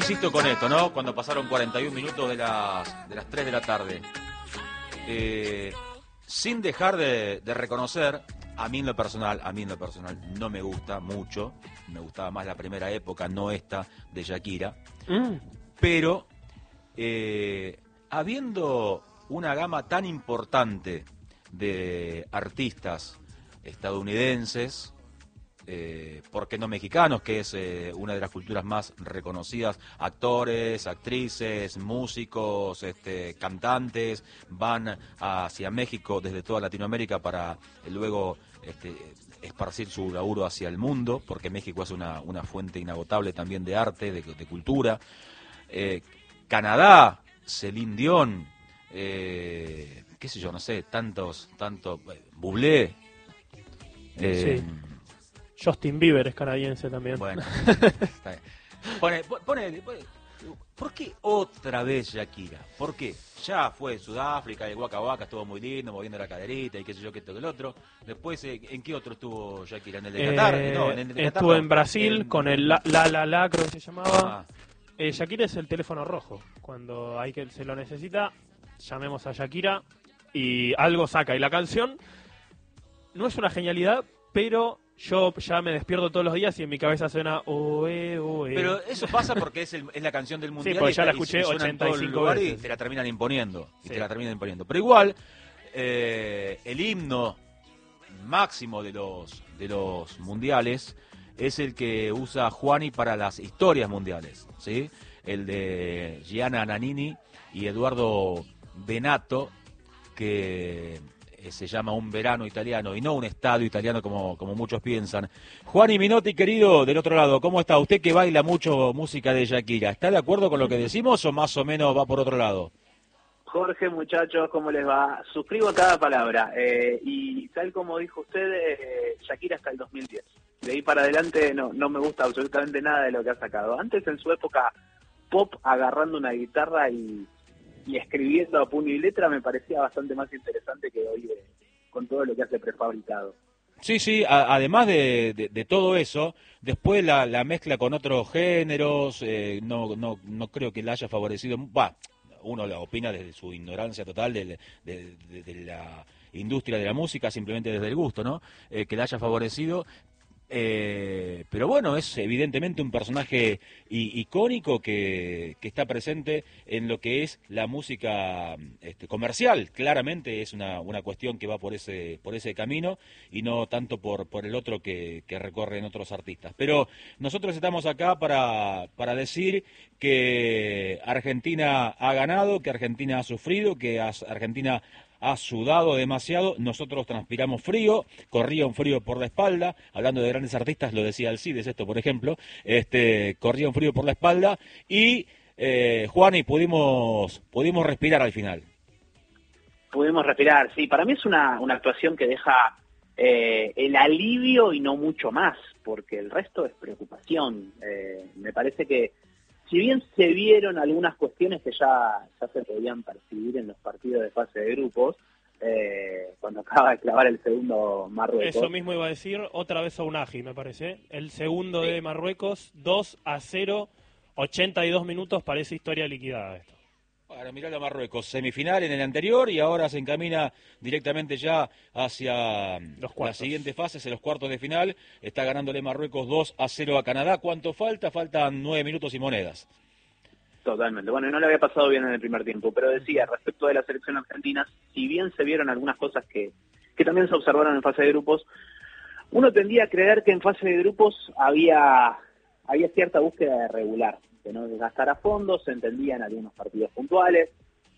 insisto con esto, ¿no? Cuando pasaron 41 minutos de las 3 de la tarde. Sin dejar de reconocer, a mí en lo personal no me gusta mucho, me gustaba más la primera época, no esta de Shakira, pero habiendo una gama tan importante de artistas estadounidenses, ¿por qué no mexicanos? Que es una de las culturas más reconocidas. Actores, actrices, músicos, cantantes van hacia México desde toda Latinoamérica para luego esparcir su laburo hacia el mundo, porque México es una fuente inagotable también de arte, de cultura. Canadá, Celine Dion, qué sé yo, no sé, Bublé. Sí. Justin Bieber es canadiense también. Bueno, está bien. Pone, ¿por qué otra vez Shakira? ¿Por qué? Ya fue Sudáfrica, el Waka Waka estuvo muy lindo, moviendo la caderita y qué sé yo, que esto que el otro. Después, ¿en qué otro estuvo Shakira? ¿En el de Qatar? No, en el de Qatar estuvo no. en Brasil con el La, creo que se llamaba. Shakira es el teléfono rojo. Cuando se lo necesita, llamemos a Shakira y algo saca. Y la canción no es una genialidad, pero yo ya me despierto todos los días y en mi cabeza suena oe, oe. Pero eso pasa porque es la canción del mundial. Sí, porque ya la escuché 85 veces. Y te la terminan imponiendo. Sí. Pero igual, el himno máximo de los mundiales es el que usa Juani para las historias mundiales, ¿sí? El de Gianna Nannini y Eduardo Benato, que se llama Un verano italiano y no un estadio italiano como muchos piensan. Juani Minotti, querido, del otro lado, ¿cómo está? Usted que baila mucho música de Shakira, ¿está de acuerdo con lo que decimos o más o menos va por otro lado? Jorge, muchachos, ¿cómo les va? Suscribo cada palabra. Y tal como dijo usted, Shakira hasta el 2010. De ahí para adelante no me gusta absolutamente nada de lo que ha sacado. Antes, en su época pop, agarrando una guitarra y escribiendo a puño y letra, me parecía bastante más interesante que hoy con todo lo que hace prefabricado. Sí, además de todo eso, después la mezcla con otros géneros, no creo que la haya favorecido. Uno la opina desde su ignorancia total de la industria de la música, simplemente desde el gusto, ¿no? Que la haya favorecido. Pero bueno, es evidentemente un personaje icónico que está presente en lo que es la música comercial. Claramente es una cuestión que va por ese camino y no tanto por el otro que recorren otros artistas. Pero nosotros estamos acá para decir que Argentina ha ganado, que Argentina ha sufrido, que Argentina ha sudado demasiado, nosotros transpiramos frío, corría un frío por la espalda, hablando de grandes artistas, lo decía Alcides esto, por ejemplo, corría un frío por la espalda y, Juani, pudimos respirar al final. Pudimos respirar, sí, para mí es una actuación que deja el alivio y no mucho más, porque el resto es preocupación. Me parece que si bien se vieron algunas cuestiones que ya se podían percibir en los partidos de fase de grupos, cuando acaba de clavar el segundo Marruecos. Eso mismo iba a decir, otra vez Ounahi, me parece. El segundo de Marruecos, 2-0, 82 minutos, parece historia liquidada esto. Bueno, mirá la Marruecos, semifinal en el anterior y ahora se encamina directamente ya hacia las siguientes fases, en los cuartos de final. Está ganándole Marruecos 2-0 a Canadá. ¿Cuánto falta? Faltan 9 minutos y monedas. Totalmente. Bueno, no le había pasado bien en el primer tiempo, pero decía, respecto de la selección argentina, si bien se vieron algunas cosas que también se observaron en fase de grupos, uno tendía a creer que en fase de grupos había cierta búsqueda de regular, que no desgastara fondos, se entendía en algunos partidos puntuales,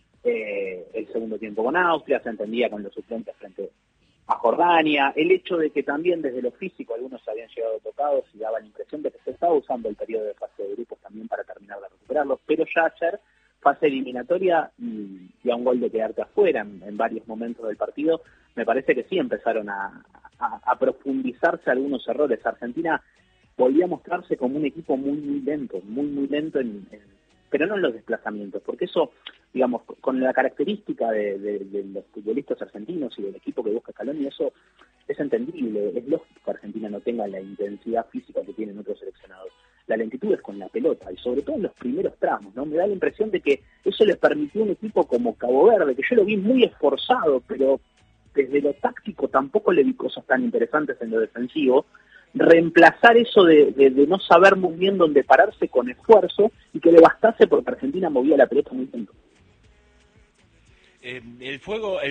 el segundo tiempo con Austria, se entendía con los suplentes frente a Jordania, el hecho de que también desde lo físico algunos habían llegado tocados y daba la impresión de que se estaba usando el periodo de fase de grupos también para terminar de recuperarlos, pero ya ayer, fase eliminatoria y a un gol de quedarte afuera en varios momentos del partido, me parece que sí empezaron a profundizarse algunos errores. Argentina volvió a mostrarse como un equipo muy lento pero no en los desplazamientos, porque eso, digamos, con la característica de los futbolistas argentinos y del equipo que busca Scaloni, eso es entendible, es lógico que Argentina no tenga la intensidad física que tienen otros seleccionados. La lentitud es con la pelota, y sobre todo en los primeros tramos, ¿no? Me da la impresión de que eso le permitió a un equipo como Cabo Verde, que yo lo vi muy esforzado, pero desde lo táctico tampoco le vi cosas tan interesantes en lo defensivo, reemplazar eso de no saber muy bien dónde pararse con esfuerzo y que le bastase porque Argentina movía la pelota muy lento. El juego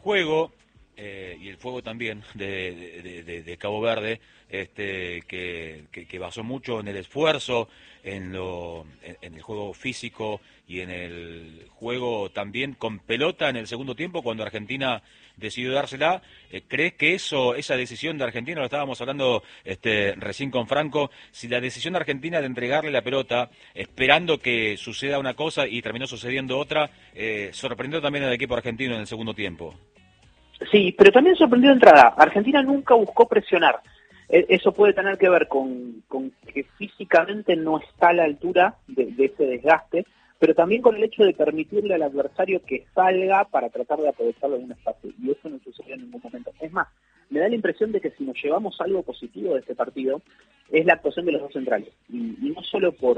y el juego también de Cabo Verde, que basó mucho en el esfuerzo, en el juego físico y en el juego también con pelota en el segundo tiempo cuando Argentina decidió dársela. ¿Crees que esa decisión de Argentina, lo estábamos hablando recién con Franco, si la decisión de Argentina de entregarle la pelota esperando que suceda una cosa y terminó sucediendo otra, sorprendió también al equipo argentino en el segundo tiempo? Sí, pero también sorprendió de entrada. Argentina nunca buscó presionar. Eso puede tener que ver con que físicamente no está a la altura de ese desgaste, pero también con el hecho de permitirle al adversario que salga para tratar de aprovecharlo en un espacio. Y eso no sucedió en ningún momento. Es más, me da la impresión de que si nos llevamos algo positivo de este partido, es la actuación de los dos centrales. Y no solo por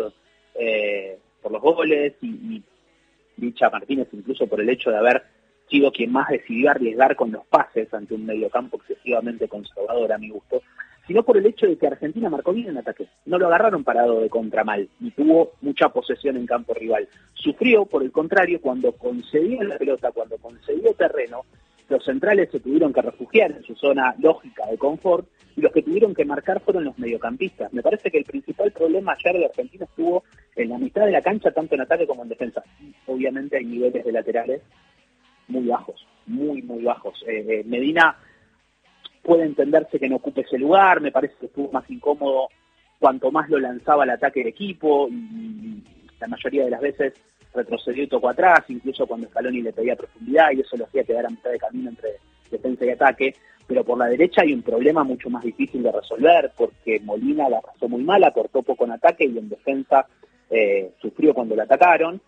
los goles y Licha Martínez, incluso por el hecho de haber sido quien más decidió arriesgar con los pases ante un mediocampo excesivamente conservador a mi gusto, sino por el hecho de que Argentina marcó bien en ataque. No lo agarraron parado de contramal y tuvo mucha posesión en campo rival. Sufrió, por el contrario, cuando concedió la pelota, cuando concedió terreno, los centrales se tuvieron que refugiar en su zona lógica de confort y los que tuvieron que marcar fueron los mediocampistas. Me parece que el principal problema ayer de Argentina estuvo en la mitad de la cancha, tanto en ataque como en defensa. Obviamente hay niveles de laterales muy bajos, muy bajos. Medina puede entenderse que no ocupe ese lugar, me parece que estuvo más incómodo cuanto más lo lanzaba al ataque el equipo, y la mayoría de las veces retrocedió y tocó atrás, incluso cuando Scaloni le pedía profundidad, y eso lo hacía quedar a mitad de camino entre defensa y ataque. Pero por la derecha hay un problema mucho más difícil de resolver, porque Molina la pasó muy mal, aportó poco en ataque y en defensa sufrió cuando la atacaron,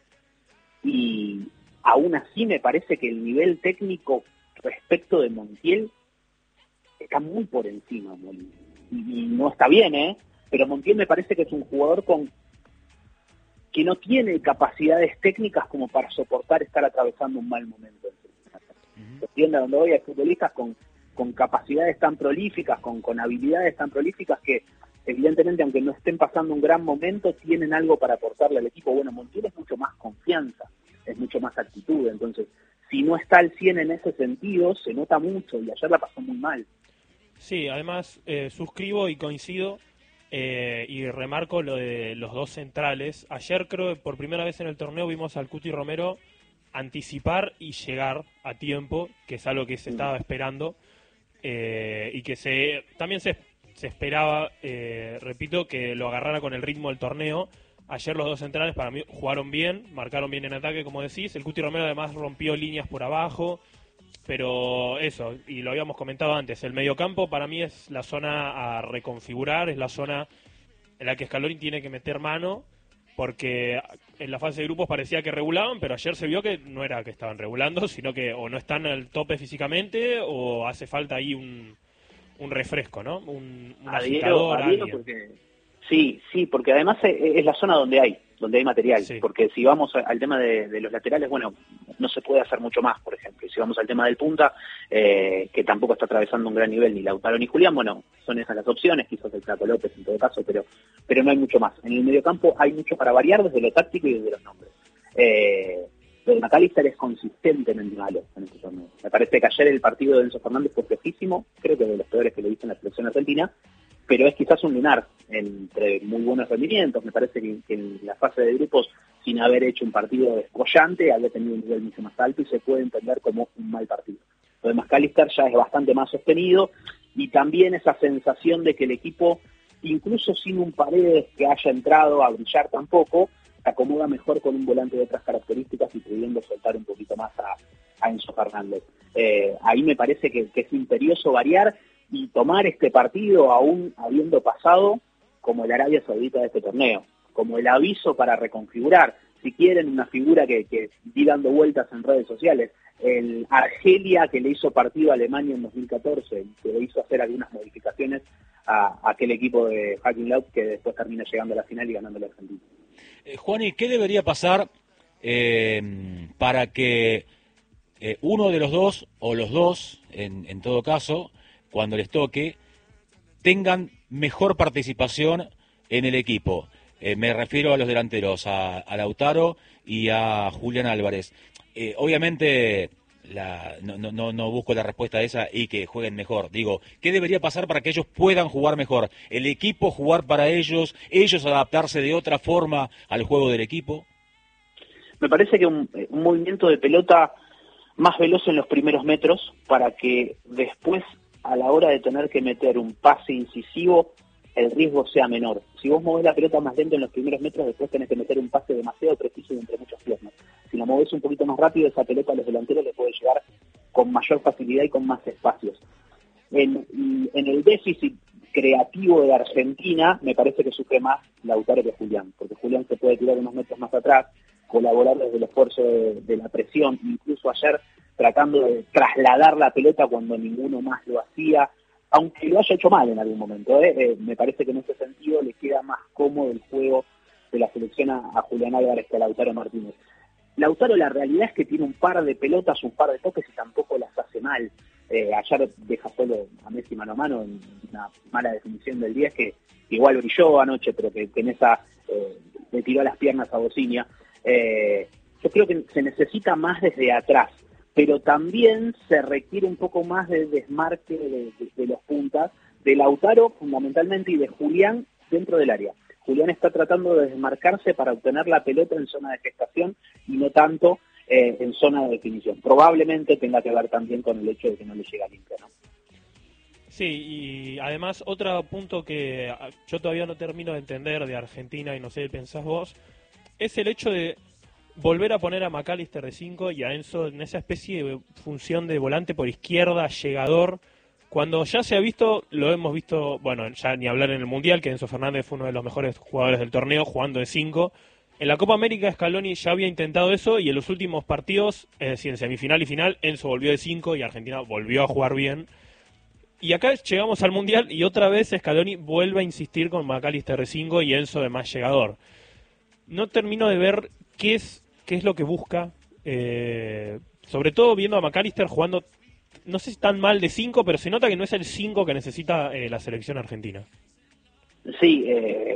y aún así me parece que el nivel técnico respecto de Montiel está muy por encima, Molina. Y no está bien, pero Montiel me parece que es un jugador que no tiene capacidades técnicas como para soportar estar atravesando un mal momento. Entiende a dónde voy, hay futbolistas con capacidades tan prolíficas, con habilidades tan prolíficas que evidentemente, aunque no estén pasando un gran momento, tienen algo para aportarle al equipo. Bueno, Montiel es mucho más confianza, es mucho más actitud, entonces si no está al 100 en ese sentido, se nota mucho, y ayer la pasó muy mal. Sí, además suscribo y coincido y remarco lo de los dos centrales. Ayer creo que por primera vez en el torneo vimos al Cuti Romero anticipar y llegar a tiempo, que es algo que se estaba esperando y que también se esperaba, repito, que lo agarrara con el ritmo del torneo. Ayer los dos centrales para mí jugaron bien, marcaron bien en ataque, como decís. El Cuti Romero además rompió líneas por abajo. Pero eso, y lo habíamos comentado antes, el mediocampo para mí es la zona a reconfigurar, es la zona en la que Scaloni tiene que meter mano, porque en la fase de grupos parecía que regulaban, pero ayer se vio que no era que estaban regulando, sino que o no están al tope físicamente o hace falta ahí un refresco, ¿no? Un agitador, alguien. Porque sí, porque además es la zona donde hay material, sí. Porque si vamos al tema de los laterales, bueno, no se puede hacer mucho más, por ejemplo. Y si vamos al tema del punta, que tampoco está atravesando un gran nivel ni Lautaro ni Julián, bueno, son esas las opciones, quizás el Flaco López en todo caso, pero no hay mucho más. En el mediocampo hay mucho para variar desde lo táctico y desde los nombres. Pero McAllister es consistentemente malo en este torneo. Me parece que ayer el partido de Enzo Fernández fue flojísimo, creo que de los peores que le hizo en la selección argentina, pero es quizás un lunar entre muy buenos rendimientos. Me parece que en la fase de grupos, sin haber hecho un partido descollante, había tenido un nivel mucho más alto y se puede entender como un mal partido. Lo de McAllister ya es bastante más sostenido, y también esa sensación de que el equipo, incluso sin un Paredes que haya entrado a brillar tampoco, se acomoda mejor con un volante de otras características y pudiendo soltar un poquito más a Enzo Fernández. Ahí me parece que es imperioso variar y tomar este partido aún habiendo pasado como el Arabia Saudita de este torneo, como el aviso para reconfigurar. si quieren, una figura que vi dando vueltas en redes sociales, el Argelia que le hizo partido a Alemania en 2014, que le hizo hacer algunas modificaciones a aquel equipo de Joachim Löw que después termina llegando a la final y ganando la Argentina. Juani, ¿qué debería pasar para que uno de los dos, o los dos, en todo caso, cuando les toque, tengan mejor participación en el equipo? Me refiero a los delanteros, a Lautaro y a Julián Álvarez. Obviamente no busco la respuesta a esa y que jueguen mejor. Digo, ¿qué debería pasar para que ellos puedan jugar mejor? ¿El equipo jugar para ellos adaptarse de otra forma al juego del equipo? Me parece que un movimiento de pelota más veloz en los primeros metros para que después, a la hora de tener que meter un pase incisivo, el riesgo sea menor. Si vos movés la pelota más lento en los primeros metros, después tenés que meter un pase demasiado preciso y entre muchas piernas. Si la movés un poquito más rápido, esa pelota a los delanteros les puede llegar con mayor facilidad y con más espacios. En el déficit creativo de Argentina, me parece que sufre más Lautaro que Julián, porque Julián se puede tirar unos metros más atrás, colaborar desde el esfuerzo de la presión, incluso ayer tratando de trasladar la pelota cuando ninguno más lo hacía, aunque lo haya hecho mal en algún momento. Me parece que en ese sentido le queda más cómodo el juego de la selección a Julián Álvarez que a Lautaro Martínez. Lautaro, la realidad es que tiene un par de pelotas, un par de toques y tampoco las hace mal. Ayer deja solo a Messi mano a mano en una mala definición del 10 que igual brilló anoche, pero que en esa le tiró a las piernas a Bocinia. Yo creo que se necesita más desde atrás, pero también se requiere un poco más de desmarque de los puntas, de Lautaro fundamentalmente y de Julián dentro del área. Julián está tratando de desmarcarse para obtener la pelota en zona de gestación y no tanto en zona de definición. Probablemente tenga que ver también con el hecho de que no le llega limpia, ¿no? Sí, y además otro punto que yo todavía no termino de entender de Argentina, y no sé qué pensás vos, es el hecho de volver a poner a McAllister de 5 y a Enzo en esa especie de función de volante por izquierda, llegador, cuando ya se ha visto, lo hemos visto, bueno, ya ni hablar en el Mundial, que Enzo Fernández fue uno de los mejores jugadores del torneo jugando de 5. En la Copa América Scaloni ya había intentado eso y en los últimos partidos, es decir, en semifinal y final, Enzo volvió de 5 y Argentina volvió a jugar bien. Y acá llegamos al Mundial y otra vez Scaloni vuelve a insistir con McAllister de 5 y Enzo de más llegador. No termino de ver qué es lo que busca, sobre todo viendo a McAllister jugando, no sé si tan mal de 5, pero se nota que no es el 5 que necesita la selección argentina. Sí,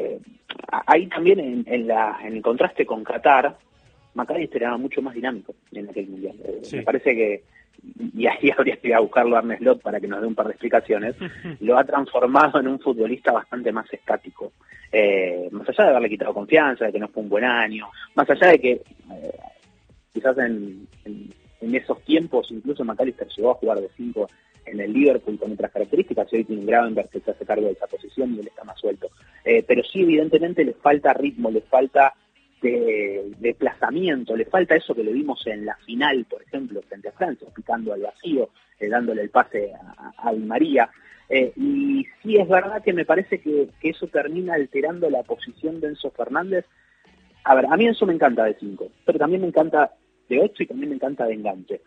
ahí también en el contraste con Qatar, McAllister era mucho más dinámico en aquel Mundial. Sí. Me parece que, y ahí habría que ir a buscarlo a Arne Slot para que nos dé un par de explicaciones, lo ha transformado en un futbolista bastante más estático. Más allá de haberle quitado confianza, de que no fue un buen año, más allá de que quizás en esos tiempos incluso McAllister llegó a jugar de 5 en el Liverpool con otras características, y hoy tiene un Gravenberch que se hace cargo de esa posición y él está más suelto. Pero sí, evidentemente le falta ritmo, le falta de desplazamiento, le falta eso que le vimos en la final, por ejemplo, frente a Francia, picando al vacío, dándole el pase a Di María. Y sí es verdad que me parece que eso termina alterando la posición de Enzo Fernández. A ver, a mí Enzo me encanta de 5, pero también me encanta de 8 y también me encanta de enganche.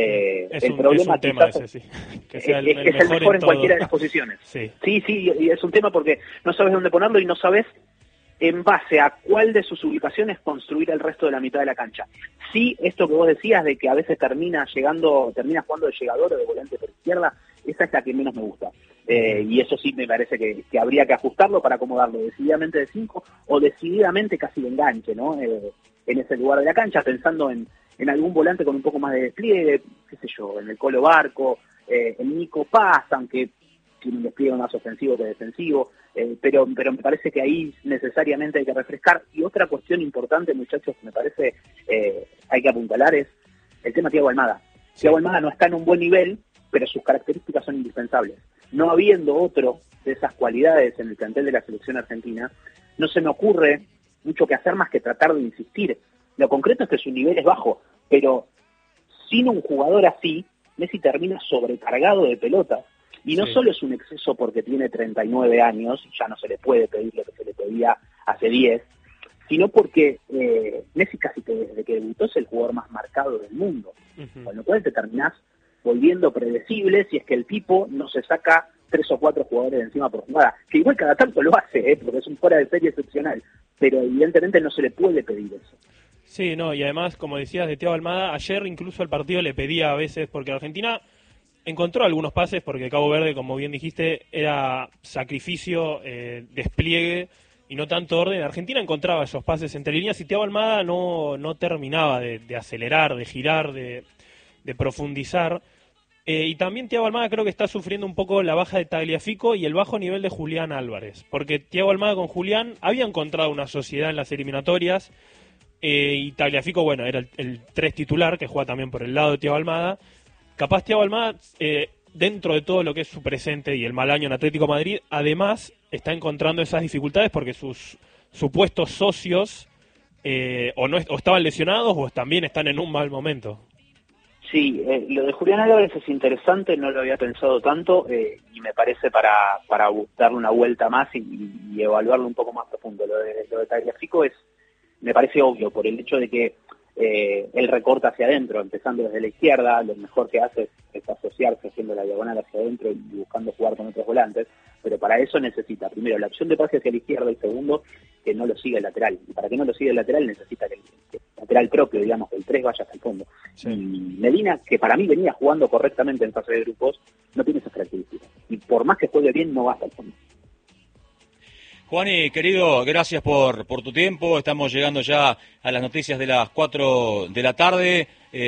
El problema es un tema quizás ese, sí. Que sea es el mejor en cualquiera de las posiciones. Sí, y es un tema porque no sabes dónde ponerlo y no sabes en base a cuál de sus ubicaciones construir el resto de la mitad de la cancha. Sí, esto que vos decías de que a veces termina jugando de llegador o de volante por izquierda, esa es la que menos me gusta. Y eso sí me parece que habría que ajustarlo para acomodarlo decididamente de 5 o decididamente casi de enganche, ¿no? En ese lugar de la cancha, pensando en algún volante con un poco más de despliegue, qué sé yo, en el Colo Barco, en Nico Paz, aunque tiene un despliegue más ofensivo que defensivo, pero me parece que ahí necesariamente hay que refrescar. Y otra cuestión importante, muchachos, que me parece hay que apuntalar es el tema Thiago Almada. Sí. Thiago Almada no está en un buen nivel, pero sus características son indispensables. No habiendo otro de esas cualidades en el plantel de la selección argentina, no se me ocurre mucho que hacer más que tratar de insistir. Lo concreto es que su nivel es bajo, pero sin un jugador así, Messi termina sobrecargado de pelotas. Y no solo es un exceso porque tiene 39 años, y ya no se le puede pedir lo que se le pedía hace 10, sino porque Messi casi que desde que debutó es el jugador más marcado del mundo, con lo cual te terminás volviendo predecible si es que el tipo no se saca 3 o 4 jugadores de encima por jugada, que igual cada tanto lo hace, porque es un fuera de serie excepcional, pero evidentemente no se le puede pedir eso. Sí, no, y además, como decías de Thiago Almada, ayer incluso el partido le pedía a veces, porque Argentina encontró algunos pases, porque Cabo Verde, como bien dijiste, era sacrificio, despliegue y no tanto orden. Argentina encontraba esos pases entre líneas y Thiago Almada no terminaba de acelerar, de girar, de profundizar. Y también Thiago Almada creo que está sufriendo un poco la baja de Tagliafico y el bajo nivel de Julián Álvarez, porque Thiago Almada con Julián había encontrado una sociedad en las eliminatorias, y Tagliafico, bueno, era el 3 titular, que juega también por el lado de Thiago Almada. Capaz Thiago Almada, dentro de todo lo que es su presente y el mal año en Atlético Madrid, además está encontrando esas dificultades porque sus supuestos socios o estaban lesionados o también están en un mal momento. Sí, lo de Julián Álvarez es interesante, no lo había pensado tanto, y me parece para darle una vuelta más y evaluarlo un poco más profundo. Lo de Tagliafico me parece obvio, por el hecho de que él recorta hacia adentro, empezando desde la izquierda, lo mejor que hace es asociarse haciendo la diagonal hacia adentro y buscando jugar con otros volantes, pero para eso necesita, primero, la opción de pase hacia la izquierda, y segundo, que no lo siga el lateral. Y para que no lo siga el lateral necesita que el lateral propio, digamos, que el 3 vaya hasta el fondo. Sí. Y Medina, que para mí venía jugando correctamente en fase de grupos, no tiene esas características. Y por más que juegue bien, no va hasta el fondo. Juani, querido, gracias por tu tiempo. Estamos llegando ya a las noticias de las 4 de la tarde.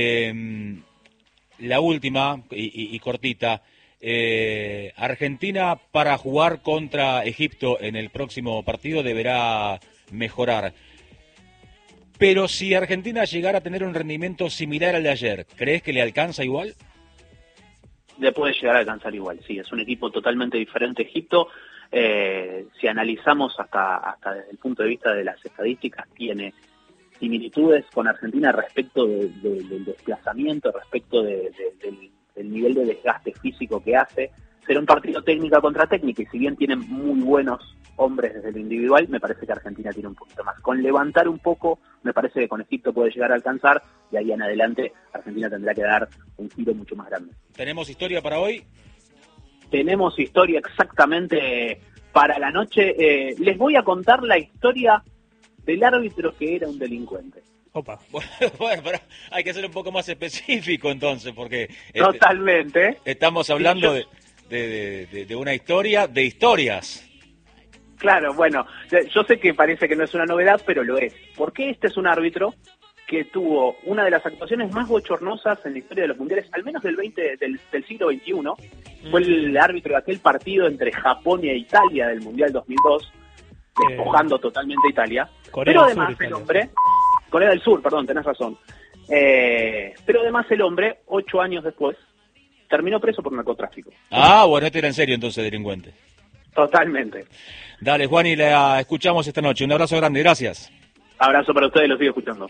La última y cortita. Argentina, para jugar contra Egipto en el próximo partido, deberá mejorar. Pero si Argentina llegara a tener un rendimiento similar al de ayer, ¿crees que le alcanza igual? Le puede llegar a alcanzar igual, sí. Es un equipo totalmente diferente Egipto. Si analizamos hasta desde el punto de vista de las estadísticas, tiene similitudes con Argentina respecto del desplazamiento, respecto del nivel de desgaste físico que hace. Será un partido técnica contra técnica, y si bien tienen muy buenos hombres desde lo individual, me parece que Argentina tiene un poquito más. Con levantar un poco, me parece que con Egipto puede llegar a alcanzar, y ahí en adelante Argentina tendrá que dar un giro mucho más grande. ¿Tenemos historia para hoy? Tenemos historia exactamente para la noche. Les voy a contar la historia del árbitro que era un delincuente. Opa. Bueno, pero hay que ser un poco más específico entonces, porque totalmente. Estamos hablando de una historia de historias. Claro, bueno, yo sé que parece que no es una novedad, pero lo es. Porque este es un árbitro que tuvo una de las actuaciones más bochornosas en la historia de los mundiales, al menos del siglo XXI. Fue el árbitro de aquel partido entre Japón e Italia del Mundial 2002, despojando totalmente a Italia. Pero además el hombre, Corea del Sur, perdón, tenés razón. Pero además el hombre, 8 años después, terminó preso por narcotráfico. Bueno, este era en serio entonces, delincuente. Totalmente. Dale, Juan, y la escuchamos esta noche. Un abrazo grande, gracias. Abrazo para ustedes, los sigo escuchando.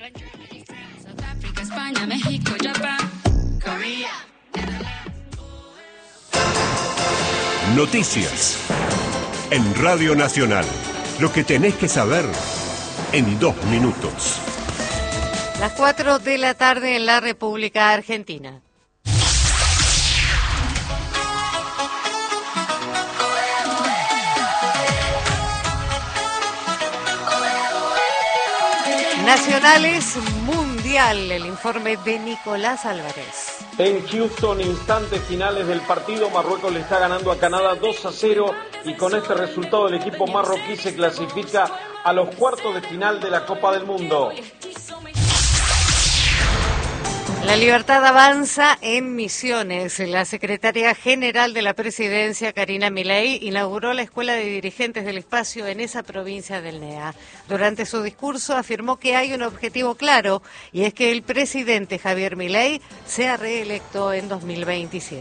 Noticias en Radio Nacional. Lo que tenés que saber en 2 minutos. Las 4 de la tarde en la República Argentina. Nacionales Mundial, el informe de Nicolás Álvarez. En Houston, instantes finales del partido, Marruecos le está ganando a Canadá 2-0 y con este resultado el equipo marroquí se clasifica a los cuartos de final de la Copa del Mundo. La libertad avanza en Misiones. La secretaria general de la Presidencia, Karina Milei, inauguró la Escuela de Dirigentes del Espacio en esa provincia del NEA. Durante su discurso afirmó que hay un objetivo claro, y es que el presidente Javier Milei sea reelecto en 2027.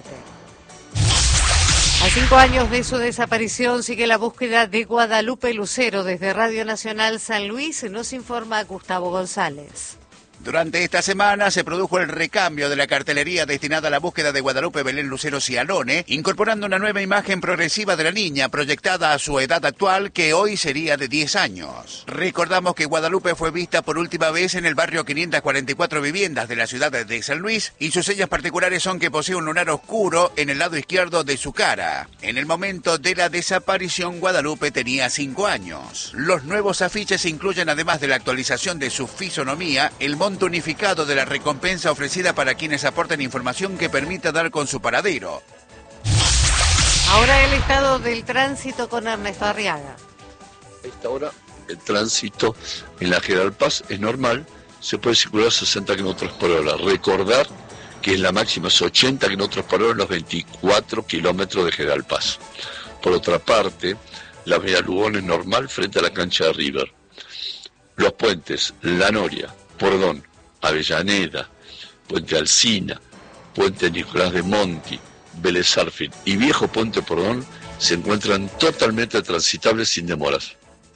A 5 años de su desaparición sigue la búsqueda de Guadalupe Lucero. Desde Radio Nacional San Luis nos informa Gustavo González. Durante esta semana se produjo el recambio de la cartelería destinada a la búsqueda de Guadalupe Belén Lucero Cialone, incorporando una nueva imagen progresiva de la niña proyectada a su edad actual, que hoy sería de 10 años. Recordamos que Guadalupe fue vista por última vez en el barrio 544 Viviendas de la ciudad de San Luis, y sus señas particulares son que posee un lunar oscuro en el lado izquierdo de su cara. En el momento de la desaparición, Guadalupe tenía 5 años. Los nuevos afiches incluyen, además de la actualización de su fisonomía, el monto unificado de la recompensa ofrecida para quienes aporten información que permita dar con su paradero. Ahora el estado del tránsito con Ernesto Arriaga. A esta hora el tránsito en la General Paz es normal, se puede circular 60 km por hora. Recordar que la máxima es 80 km por hora en los 24 kilómetros de General Paz. Por otra parte, la avenida Lugón es normal frente a la cancha de River. Los puentes La Noria, Pordón, Avellaneda, Puente Alsina, Puente Nicolás de Monti, Vélez Sarsfield y Viejo Puente Pordón se encuentran totalmente transitables sin demoras.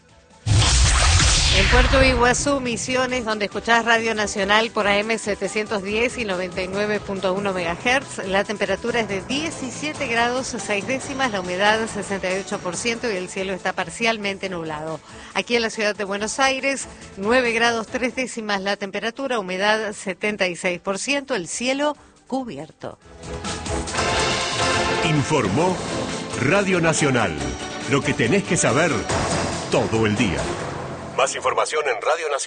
En Puerto Iguazú, Misiones, donde escuchás Radio Nacional por AM 710 y 99.1 MHz, la temperatura es de 17 grados 6 décimas, la humedad 68% y el cielo está parcialmente nublado. Aquí en la ciudad de Buenos Aires, 9 grados 3 décimas la temperatura, humedad 76%, el cielo cubierto. Informó Radio Nacional. Lo que tenés que saber todo el día. Más información en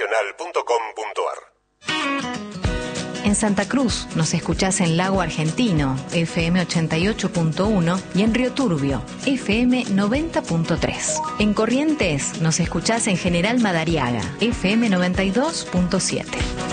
radionacional.com.ar. En Santa Cruz nos escuchás en Lago Argentino, FM 88.1 y en Río Turbio, FM 90.3. En Corrientes nos escuchás en General Madariaga, FM 92.7.